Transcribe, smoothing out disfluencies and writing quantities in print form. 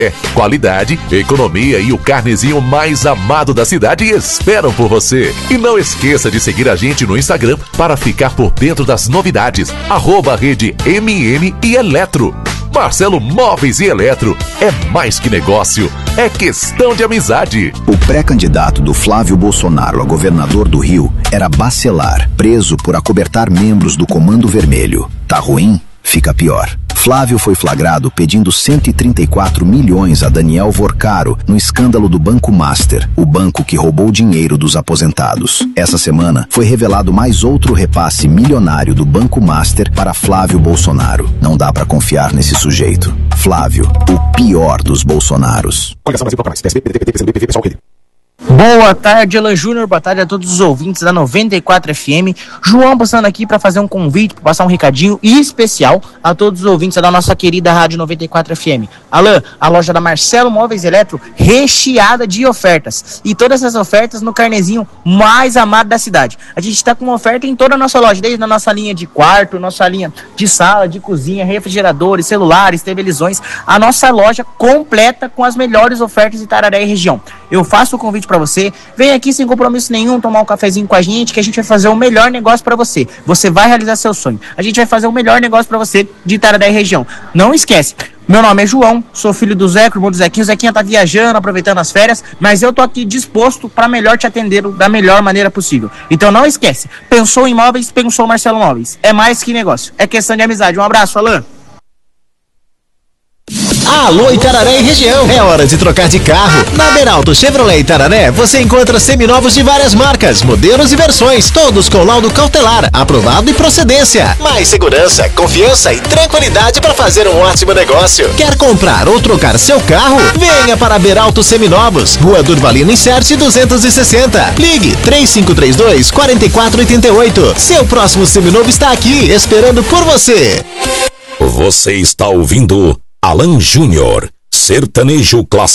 Qualidade, economia e o carnezinho mais amado da cidade esperam por você. E não esqueça de seguir a gente no Instagram para ficar por dentro das novidades. @rede MM e Eletro. Marcelo Móveis e Eletro. É mais que negócio, é questão de amizade. O pré-candidato do Flávio Bolsonaro a governador do Rio era Bacelar, preso por acobertar membros do Comando Vermelho. Tá ruim? Fica pior. Flávio foi flagrado pedindo 134 milhões a Daniel Vorcaro no escândalo do Banco Master, o banco que roubou dinheiro dos aposentados. Essa semana foi revelado mais outro repasse milionário do Banco Master para Flávio Bolsonaro. Não dá pra confiar nesse sujeito. Flávio, o pior dos Bolsonaros. Boa tarde, Alan Júnior, boa tarde a todos os ouvintes da 94 FM. João passando aqui para fazer um convite, para passar um recadinho especial a todos os ouvintes da nossa querida Rádio 94 FM. Alan, a loja da Marcelo Móveis e Eletro recheada de ofertas. E todas essas ofertas no carnezinho mais amado da cidade. A gente está com uma oferta em toda a nossa loja, desde a nossa linha de quarto, nossa linha de sala, de cozinha, refrigeradores, celulares, televisões. A nossa loja completa com as melhores ofertas de Itararé e região. Eu faço o convite para você, vem aqui sem compromisso nenhum tomar um cafezinho com a gente, que a gente vai fazer o melhor negócio para você. Você vai realizar seu sonho. A gente vai fazer o melhor negócio para você de Itararé e região. Não esquece, meu nome é João, sou filho do Zeca, irmão do Zequinho. O Zequinha tá viajando, aproveitando as férias, mas eu tô aqui disposto para melhor te atender da melhor maneira possível. Então não esquece, pensou em móveis, pensou Marcelo Móveis. É mais que negócio, é questão de amizade. Um abraço, Alan. Alô Itararé e região, é hora de trocar de carro. Na Beralto Chevrolet Itararé você encontra seminovos de várias marcas, modelos e versões, todos com laudo cautelar, aprovado e procedência. Mais segurança, confiança e tranquilidade para fazer um ótimo negócio. Quer comprar ou trocar seu carro? Venha para Beralto Seminovos, Rua Durvalino Inserte 260. Ligue 3532-4488. Seu próximo seminovo está aqui, esperando por você. Você está ouvindo Alan Júnior, sertanejo clássico.